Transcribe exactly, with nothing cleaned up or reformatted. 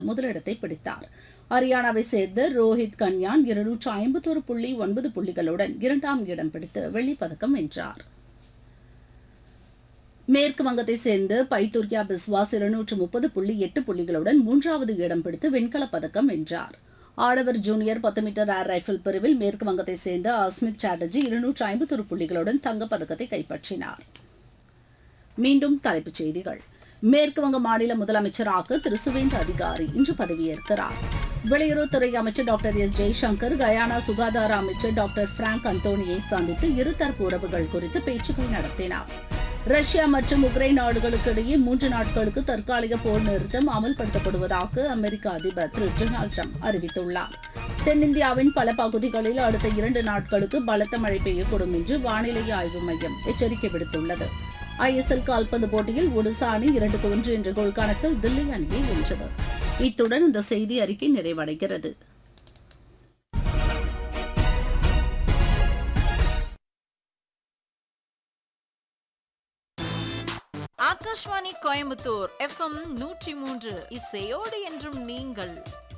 முதலிடத்தை பிடித்தார். ஹரியானாவை சேர்ந்த ரோஹித் கன்யான் இருநூற்று ஐம்பத்தொரு புள்ளி ஒன்பது புள்ளிகளுடன் இரண்டாம் இடம் பிடித்து வெள்ளிப்பதக்கம் வென்றார். மேற்கு வங்கத்தை சேர்ந்த பைத்தூர்யா பிஸ்வாஸ் இருநூற்று முப்பது புள்ளி எட்டு புள்ளிகளுடன் மூன்றாவது இடம் பிடித்து வெண்கலப் பதக்கம் வென்றார். ஆடவர் ஜூனியர் பத்து மீட்டர் ஏர் ரைபிள் பிரிவில் மேற்கு வங்கத்தை சேர்ந்த அஸ்மித் சாட்டர்ஜி இருநூற்று ஐம்பத்தொரு புள்ளிகளுடன் தங்கப்பதக்கத்தை கைப்பற்றினார். மீண்டும் தலைப்புச் செய்திகள். மேற்கு வங்க மாநில முதலமைச்சராக திரு சுவேந்து அதிகாரி இன்று பதவியேற்கிறார். வெளியுறவுத்துறை அமைச்சர் டாக்டர் எஸ் ஜெய்சங்கர் கயானா சுகாதார அமைச்சர் டாக்டர் பிராங்க் அந்தோனியை சந்தித்து இருதரப்பு உறவுகள் குறித்து பேச்சுக்கள் நடத்தினார். ரஷ்யா மற்றும் உக்ரைன் நாடுகளுக்கு இடையே மூன்று நாட்களுக்கு தற்காலிக போர் நிறுத்தம் அமல்படுத்தப்படுவதாக அமெரிக்க அதிபர் திரு டொனால்டு டிரம்ப் அறிவித்துள்ளார். தென்னிந்தியாவின் பல பகுதிகளில் அடுத்த இரண்டு நாட்களுக்கு பலத்த மழை பெய்யக்கூடும் என்று வானிலை ஆய்வு மையம் எச்சரிக்கை விடுத்துள்ளது. ஐ எஸ் எல் கால்பந்து போட்டியில் ஒடிசா அணி இரண்டுக்கு ஒன்று என்ற கோல் கணக்கில் தில்லி அணியை வென்றது. இத்துடன் இந்த செய்தி அறிக்கை நிறைவடைகிறது. ஆகாஷ்வாணி கோயம்புத்தூர் எஃப் எம் நூற்றி மூன்று இசையோடு என்றும் நீங்கள்